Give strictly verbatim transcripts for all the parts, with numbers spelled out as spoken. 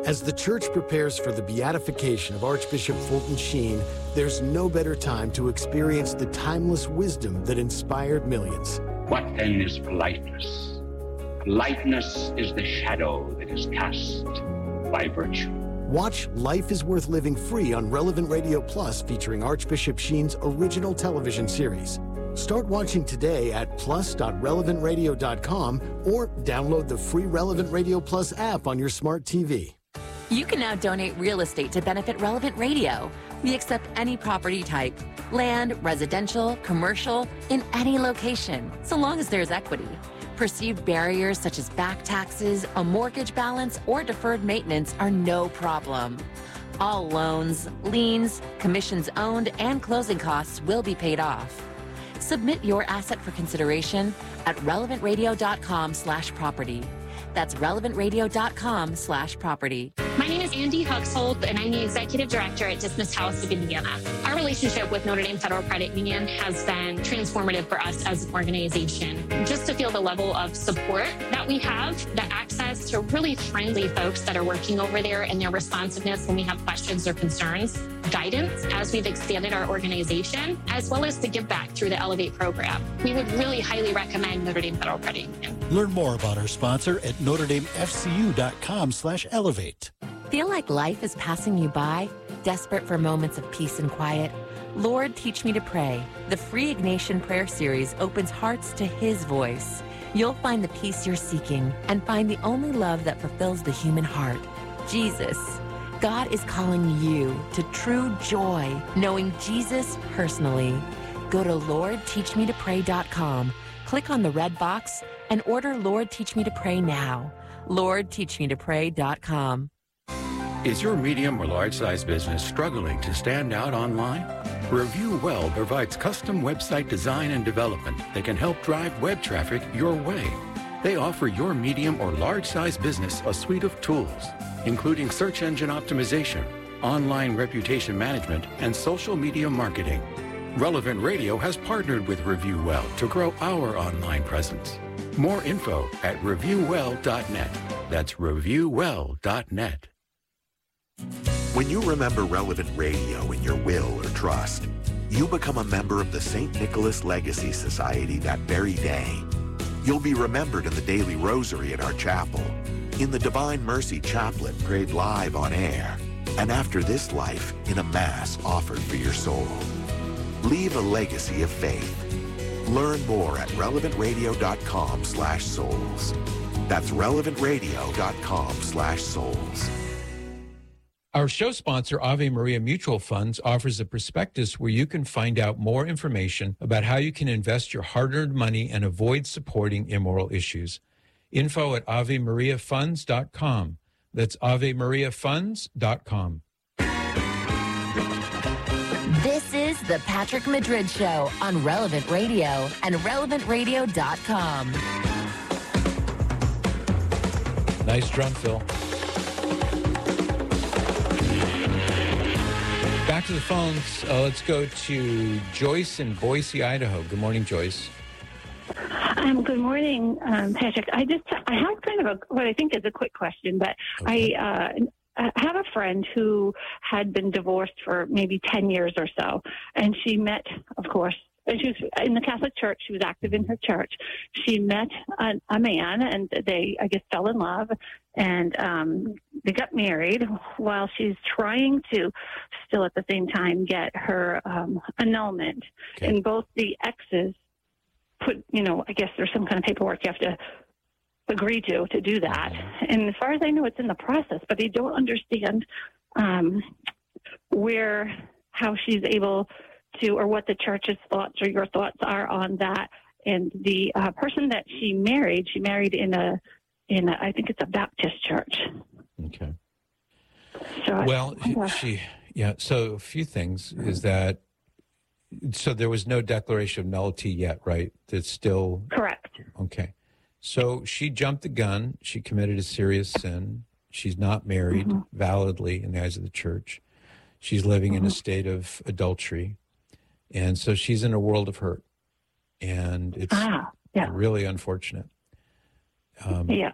As the Church prepares for the beatification of Archbishop Fulton Sheen, there's no better time to experience the timeless wisdom that inspired millions. What then is politeness? Politeness is the shadow that is cast by virtue. Watch Life is Worth Living free on Relevant Radio Plus, featuring Archbishop Sheen's original television series. Start watching today at plus dot relevant radio dot com or download the free Relevant Radio Plus app on your smart T V. You can now donate real estate to benefit Relevant Radio. We accept any property type, land, residential, commercial, in any location, so long as there's equity. Perceived barriers such as back taxes, a mortgage balance, or deferred maintenance are no problem. All loans, liens, commissions owned, and closing costs will be paid off. Submit your asset for consideration at relevant radio dot com slash property. That's relevant radio dot com slash property. My name is Andy Huxhold, and I'm the Executive Director at Dismiss House of Indiana. Our relationship with Notre Dame Federal Credit Union has been transformative for us as an organization. Just to feel the level of support that we have, the access to really friendly folks that are working over there, and their responsiveness when we have questions or concerns, guidance as we've expanded our organization, as well as the give back through the Elevate program. We would really highly recommend Notre Dame Federal Credit Union. Learn more about our sponsor at notre dame f c u dot com slash elevate. Feel like life is passing you by? Desperate for moments of peace and quiet? Lord, Teach Me to Pray. The free Ignatian prayer series opens hearts to His voice. You'll find the peace you're seeking and find the only love that fulfills the human heart, Jesus. God is calling you to true joy, knowing Jesus personally. Go to lord teach me to pray dot com, click on the red box, and order Lord Teach Me to Pray now. lord teach me to pray dot com. Is your medium or large-size business struggling to stand out online? Review Well provides custom website design and development that can help drive web traffic your way. They offer your medium or large-size business a suite of tools, including search engine optimization, online reputation management, and social media marketing. Relevant Radio has partnered with Review Well to grow our online presence. More info at review well dot net. That's review well dot net. When you remember Relevant Radio in your will or trust, you become a member of the Saint Nicholas Legacy Society that very day. You'll be remembered in the daily rosary at our chapel, in the Divine Mercy Chaplet prayed live on air, and after this life in a Mass offered for your soul. Leave a legacy of faith. Learn more at relevant radio dot com slash souls. That's relevant radio dot com slash souls. Our show sponsor, Ave Maria Mutual Funds, offers a prospectus where you can find out more information about how you can invest your hard-earned money and avoid supporting immoral issues. Info at ave maria funds dot com. That's ave maria funds dot com. This is the Patrick Madrid Show on Relevant Radio and relevant radio dot com. Nice drum fill. Back to the phones. Uh, let's go to Joyce in Boise, Idaho. Good morning, Joyce. Um, good morning, um, Patrick. I just I have kind of a what I think is a quick question, but okay. I uh, I have a friend who had been divorced for maybe ten years or so, and she met, of course, and she was in the Catholic Church. She was active in her church. She met a, a man, and they, I guess, fell in love, and um, they got married while she's trying to still at the same time get her um, annulment. Okay. And both the exes put, you know, I guess there's some kind of paperwork you have to agree to to do that. And as far as I know, it's in the process, but I don't understand um, where, how she's able to, or what the church's thoughts or your thoughts are on that. And the uh, person that she married, she married in a, in a, I think it's a Baptist church. Okay. So well, I, she, yeah. So a few things is that, so there was no declaration of nullity yet, right? It's still correct. Okay. So she jumped the gun. She committed a serious sin. She's not married mm-hmm. validly in the eyes of the church. She's living mm-hmm. in a state of adultery. And so she's in a world of hurt. And it's ah, yeah. really unfortunate. Um, yeah.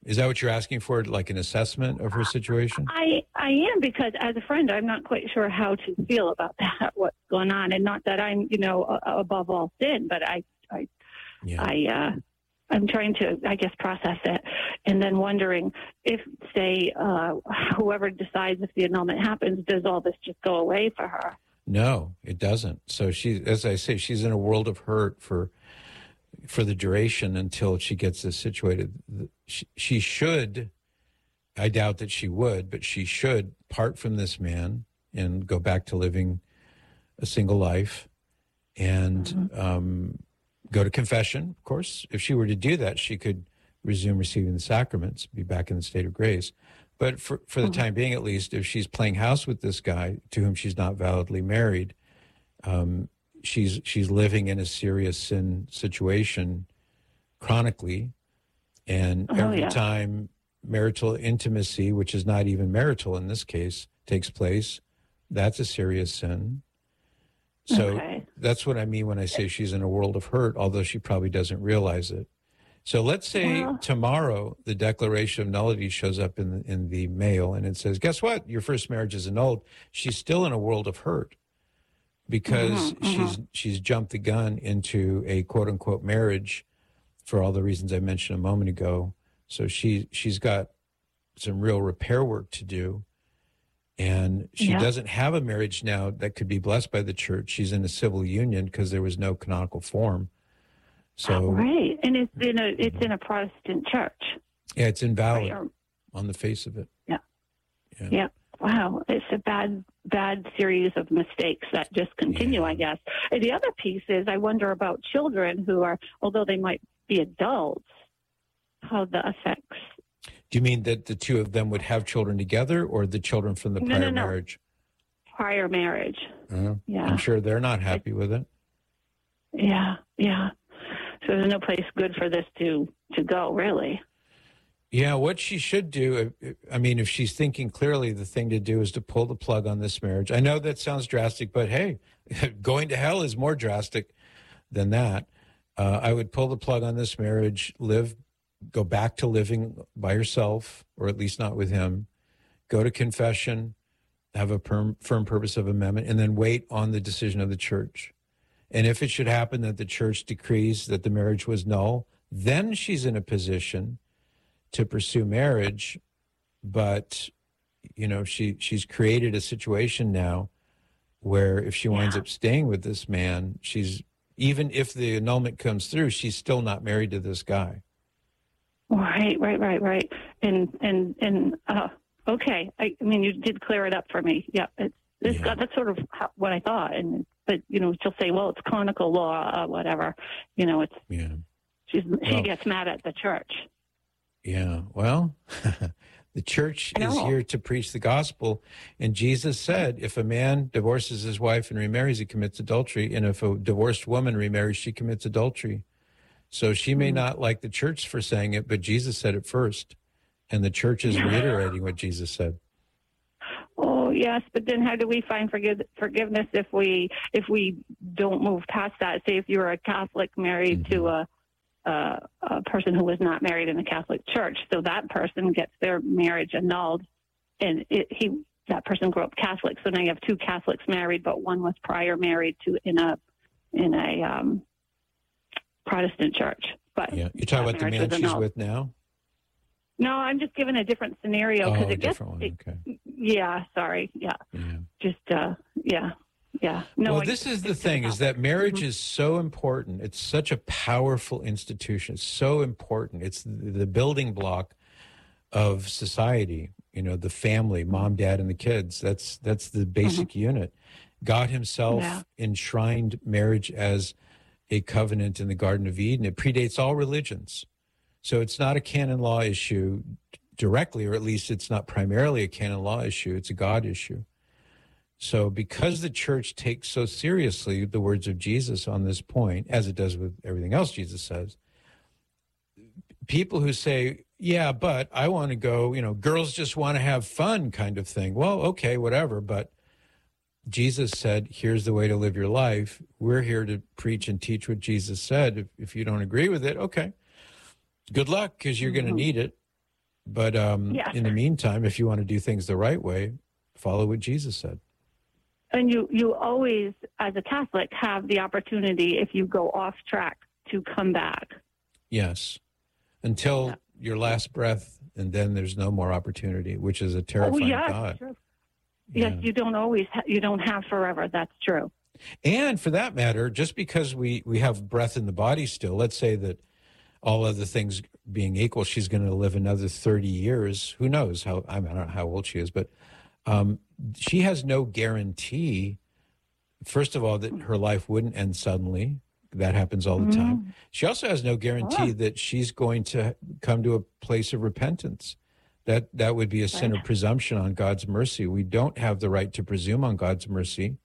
Is that what you're asking for, like an assessment of her situation? I, I am, because as a friend, I'm not quite sure how to feel about that, what's going on. And not that I'm, you know, uh, above all sin, but I, I, Yeah. I, uh, I'm trying to, I guess, process it, and then wondering if, say, uh, whoever decides if the annulment happens, does all this just go away for her? No, it doesn't. So she, as I say, she's in a world of hurt for for the duration until she gets this situated. She, she should, I doubt that she would, but she should part from this man and go back to living a single life and mm-hmm. um, go to confession. Of course, if she were to do that, she could resume receiving the sacraments, be back in the state of grace. But for, for the mm-hmm. time being, at least, if she's playing house with this guy to whom she's not validly married, um, she's she's living in a serious sin situation chronically. And oh, every yeah. time marital intimacy, which is not even marital in this case, takes place, that's a serious sin. So okay. that's what I mean when I say she's in a world of hurt, although she probably doesn't realize it. So let's say well, tomorrow the declaration of nullity shows up in the, in the mail and it says, guess what? Your first marriage is annulled. She's still in a world of hurt because mm-hmm, she's mm-hmm. she's jumped the gun into a quote unquote marriage for all the reasons I mentioned a moment ago. So she she's got some real repair work to do. And she yeah. doesn't have a marriage now that could be blessed by the church. She's in a civil union because there was no canonical form. So right, and it's in a it's in a Protestant church. Yeah, it's invalid right, or, on the face of it. Yeah. yeah, yeah. Wow, it's a bad bad series of mistakes that just continue. Yeah. I guess. And the other piece is I wonder about children who are, although they might be adults, how the effects. Do you mean that the two of them would have children together, or the children from the no, prior no, no. marriage? Prior marriage. Uh, yeah, I'm sure they're not happy with it. Yeah, yeah. So there's no place good for this to, to go, really. Yeah, what she should do, I mean, if she's thinking clearly, the thing to do is to pull the plug on this marriage. I know that sounds drastic, but hey, going to hell is more drastic than that. Uh, I would pull the plug on this marriage, live, go back to living by herself, or at least not with him, go to confession, have a firm, firm purpose of amendment, and then wait on the decision of the church. And if it should happen that the church decrees that the marriage was null, then she's in a position to pursue marriage. But, you know, she she's created a situation now where if she winds yeah. up staying with this man, she's, even if the annulment comes through, she's still not married to this guy. Right, right, right, right. And, and, and, uh, okay. I, I mean, you did clear it up for me. Yeah. It's, it's Yeah. got, that's sort of how, what I thought. And, but, you know, she'll say, well, it's canonical law, uh, whatever, you know, it's, Yeah. she's, she Well- gets mad at the church. Yeah, well, the church I is know. here to preach the gospel. And Jesus said, if a man divorces his wife and remarries, he commits adultery. And if a divorced woman remarries, she commits adultery. So she may Mhm. not like the church for saying it, but Jesus said it first. And the church is reiterating what Jesus said. Oh, yes. But then how do we find forgive, forgiveness if we, if we don't move past that? Say if you're a Catholic married Mhm. to a, Uh, a person who was not married in the Catholic Church, so that person gets their marriage annulled, and it, he that person grew up Catholic. So now you have two Catholics married, but one was prior married to in a in a um, Protestant church. But Yeah, you're talking that about the marriage man was she's annulled. with now? No, I'm just giving a different scenario Oh, because a it gets. different one, it- okay. Yeah, sorry. Yeah, Yeah. just uh, yeah, yeah. No, well, I- this is the it's thing, about- is that marriage Mhm. is so important. It's such a powerful institution. It's so important. It's the the building block of society, you know, the family, mom, dad, and the kids. That's that's the basic unit. God himself Yeah. enshrined marriage as a covenant in the Garden of Eden. It predates all religions. So it's not a canon law issue directly, or at least it's not primarily a canon law issue. It's a God issue. So because the church takes so seriously the words of Jesus on this point, as it does with everything else Jesus says, people who say, yeah, but I want to go, you know, girls just want to have fun kind of thing. Well, okay, whatever. But Jesus said, here's the way to live your life. We're here to preach and teach what Jesus said. If, if you don't agree with it, okay, good luck, because you're going to need it. But um, Yes. in the meantime, if you want to do things the right way, follow what Jesus said. And you, you always, as a Catholic, have the opportunity, if you go off track, to come back. Yes. Until yeah. your last breath, and then there's no more opportunity, which is a terrifying oh, yes, thought. True. Yeah. Yes, you don't always, ha- you don't have forever. That's true. And for that matter, just because we, we have breath in the body still, let's say that all other things being equal, she's going to live another thirty years. Who knows how, I, mean, I don't know how old she is, but um, she has no guarantee, first of all, that her life wouldn't end suddenly. That happens all the mm-hmm. time. She also has no guarantee oh. that she's going to come to a place of repentance. That that would be a sin of presumption on God's mercy. We don't have the right to presume on God's mercy.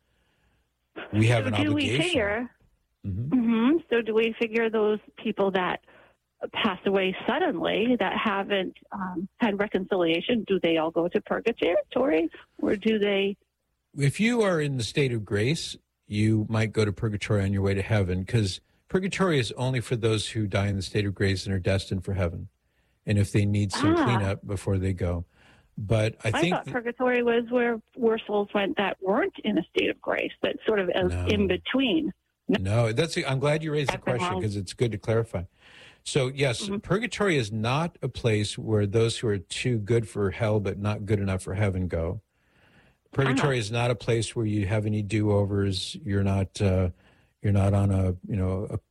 We have so an do obligation. We figure, mm-hmm. Mm-hmm, so do we figure those people that pass away suddenly, that haven't um, had reconciliation, do they all go to purgatory, or do they? If you are in the state of grace, you might go to purgatory on your way to heaven, because purgatory is only for those who die in the state of grace and are destined for heaven, and if they need some ah. cleanup before they go. But I, I think thought th- purgatory was where where souls went that weren't in a state of grace, that sort of no. in between. No, no that's. I'm glad you raised That's the question, because it's good to clarify. So yes, mm-hmm. purgatory is not a place where those who are too good for hell but not good enough for heaven go. Purgatory is not a place where you have any do-overs. You're not, uh, you're not on a, you know, a,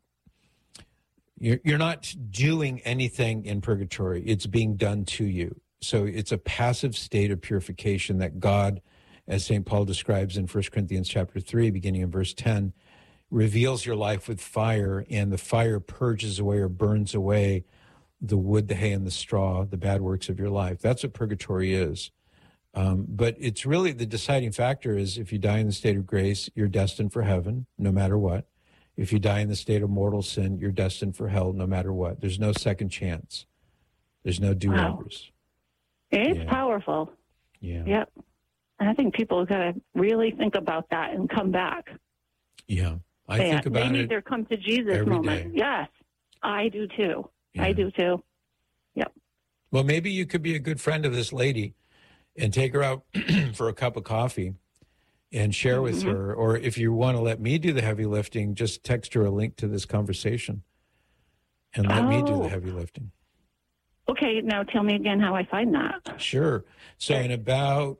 you're you're not doing anything in purgatory. It's being done to you. So it's a passive state of purification that God, as Saint Paul describes in First Corinthians chapter three, beginning in verse ten, reveals your life with fire, and the fire purges away or burns away the wood, the hay, and the straw, the bad works of your life. That's what purgatory is. Um, but it's really the deciding factor is if you die in the state of grace, you're destined for heaven, no matter what. If you die in the state of mortal sin, you're destined for hell, no matter what. There's no second chance. There's no do-overs. Wow. It's yeah. powerful. Yeah. Yep. And I think people got to really think about that and come back. Yeah. I they, think about they need it their come to Jesus every moment. day. Yes, I do too. Yeah. I do too. Yep. Well, maybe you could be a good friend of this lady and take her out for a cup of coffee and share mm-hmm. with her. Or if you want to let me do the heavy lifting, just text her a link to this conversation and let oh. me do the heavy lifting. Okay, now tell me again how I find that. Sure. So in about,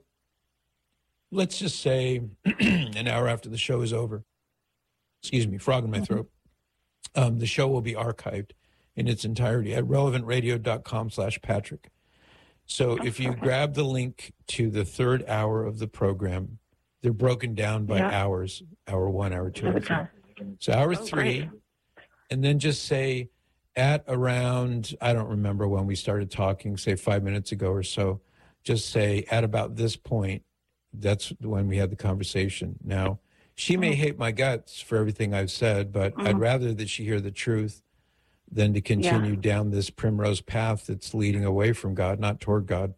let's just say an hour after the show is over, excuse me, frog in my throat, um, the show will be archived in its entirety at relevantradio.com slash Patrick. So if you grab the link to the third hour of the program, they're broken down by yeah. hours, hour one, hour two, hour three. So hour oh, three, great. And then just say at around, I don't remember when we started talking, say five minutes ago or so, just say at about this point, that's when we had the conversation. Now, she may hate my guts for everything I've said, but mm-hmm. I'd rather that she hear the truth than to continue yeah. down this primrose path that's leading away from God, not toward God.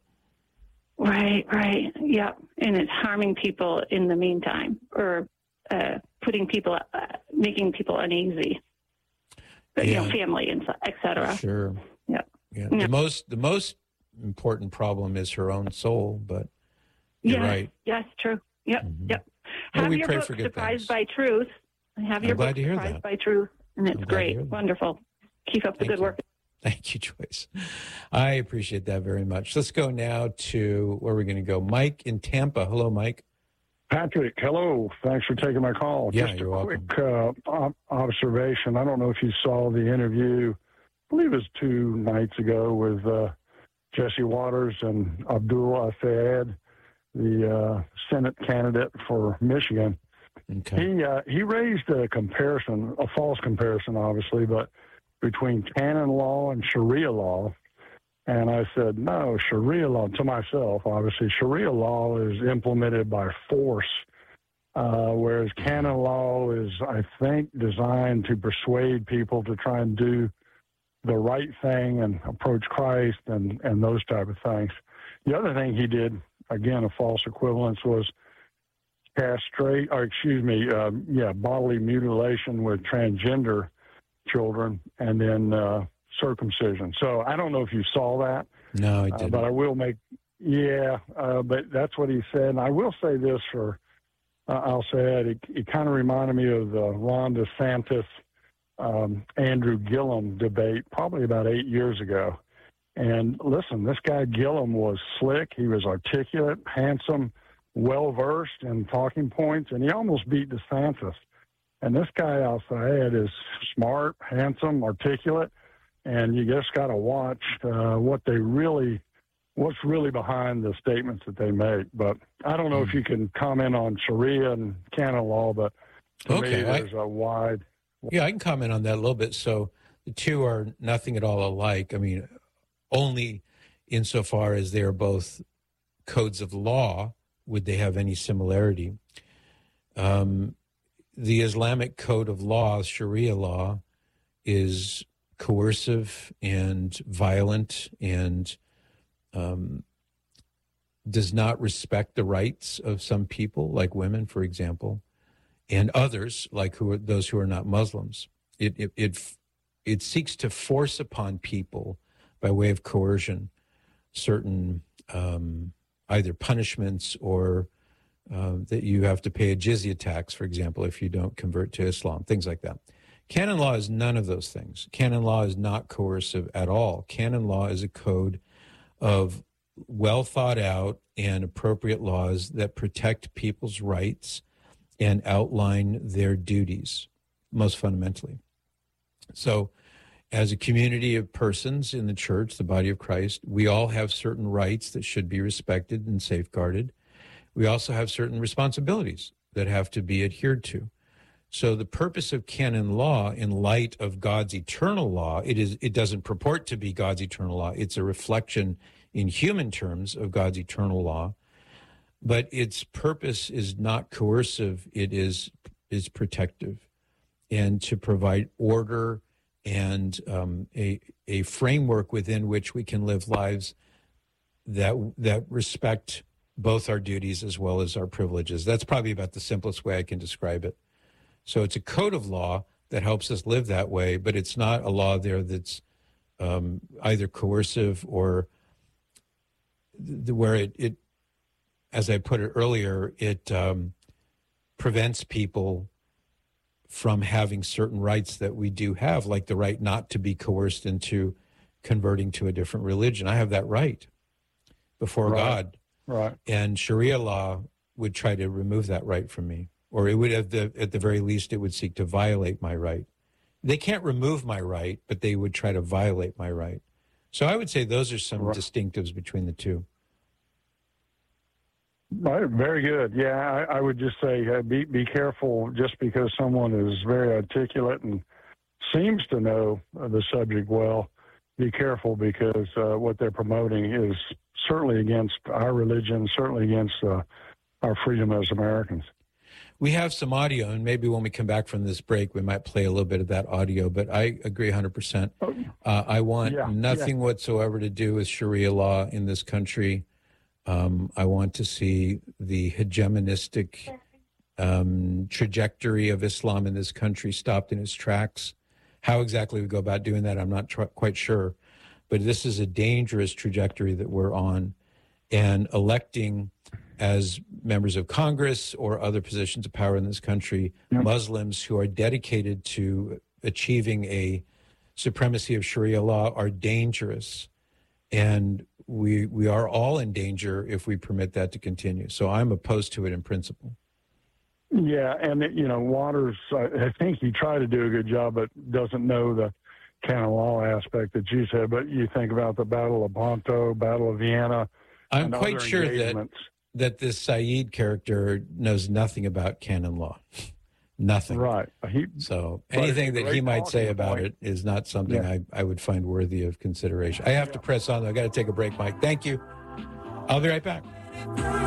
Right, right. Yeah. And it's harming people in the meantime, or uh, putting people, uh, making people uneasy, but, yeah. you know, family, and et cetera. Sure. Yeah. yeah. yeah. The most, the most important problem is her own soul, but you're yes. right. Yes, true. Yep, mm-hmm. yep. Well, have we your pray book, for good Surprised things. by Truth. Have your I'm book, glad to hear Surprised that. by Truth, and it's I'm great. Wonderful. Keep up the Thank good you. work. Thank you, Joyce. I appreciate that very much. Let's go now to where we're going to go. Mike in Tampa. Hello, Mike. Patrick, hello. Thanks for taking my call. Yeah, Just you're a welcome. quick uh, ob- observation. I don't know if you saw the interview, I believe it was two nights ago, with uh, Jesse Waters and Abdul Assad, the uh, Senate candidate for Michigan. Okay. He uh, he raised a comparison, a false comparison, obviously, but between canon law and Sharia law. And I said, no, Sharia law, to myself, obviously, Sharia law is implemented by force, uh, whereas canon law is, I think, designed to persuade people to try and do the right thing and approach Christ and, and those type of things. The other thing he did, again, a false equivalence, was castrate, or excuse me, uh, yeah, bodily mutilation with transgender children, and then uh, circumcision. So I don't know if you saw that. No, I Uh, didn't. but I will make, yeah, uh, but that's what he said. And I will say this for, uh, I'll say it, it, it kind of reminded me of the Ron DeSantis, um, Andrew Gillum debate probably about eight years ago. And listen, this guy Gillum was slick. He was articulate, handsome, well-versed in talking points, and he almost beat DeSantis. And this guy, I'll say it, is smart, handsome, articulate, and you just got to watch uh, what they really, what's really behind the statements that they make. But I don't know if you can comment on Sharia and canon law, but to Okay, me, there's I- a wide... Yeah, I can comment on that a little bit. So the two are nothing at all alike. I mean, only insofar as they are both codes of law would they have any similarity. Um, the Islamic code of law, Sharia law, is coercive and violent and um, does not respect the rights of some people, like women, for example, and others, like who are those who are not Muslims. It it it, it seeks to force upon people, by way of coercion, certain um, either punishments or uh, that you have to pay a jizya tax, for example, if you don't convert to Islam, things like that. Canon law is none of those things. Canon law is not coercive at all. Canon law is a code of well thought out and appropriate laws that protect people's rights and outline their duties, most fundamentally. So as a community of persons in the church, the body of Christ, we all have certain rights that should be respected and safeguarded. We also have certain responsibilities that have to be adhered to. So the purpose of canon law, in light of God's eternal law, it is it doesn't purport to be God's eternal law. It's a reflection in human terms of God's eternal law. But its purpose is not coercive. It is is protective, and to provide order and um, a a framework within which we can live lives that that respect both our duties as well as our privileges. That's probably about the simplest way I can describe it. So it's a code of law that helps us live that way, but it's not a law there that's um, either coercive or th- where it, it, as I put it earlier, it um, prevents people from having certain rights that we do have, like the right not to be coerced into converting to a different religion. I have that right before Right. God. Right. And Sharia law would try to remove that right from me, or it would, at the at the very least, it would seek to violate my right. They can't remove my right, but they would try to violate my right. So I would say those are some Right. distinctives between the two. Right, very good. Yeah, I, I would just say uh, be be careful. Just because someone is very articulate and seems to know uh, the subject well, be careful, because uh, what they're promoting is certainly against our religion, certainly against uh, our freedom as Americans. We have some audio, and maybe when we come back from this break, we might play a little bit of that audio, but I agree one hundred percent. Uh, I want Yeah, nothing yeah. whatsoever to do with Sharia law in this country. Um, I want to see the hegemonistic um, trajectory of Islam in this country stopped in its tracks. How exactly we go about doing that, I'm not tr- quite sure. But this is a dangerous trajectory that we're on. And electing as members of Congress or other positions of power in this country, Yep. Muslims who are dedicated to achieving a supremacy of Sharia law are dangerous. And we we are all in danger if we permit that to continue. So I'm opposed to it in principle. Yeah, and it, you know, Waters, I, I think he tried to do a good job, but doesn't know the canon law aspect that you said. But you think about the Battle of Ponto, Battle of Vienna. I'm and quite other sure that engagements. that this Saeed character knows nothing about canon law. Nothing. Right. He, So but anything it's a that he great might say talking about point. it is not something Yeah. I, I would find worthy of consideration. I have to press on. I've got to take a break, Mike. Thank you. I'll be right back.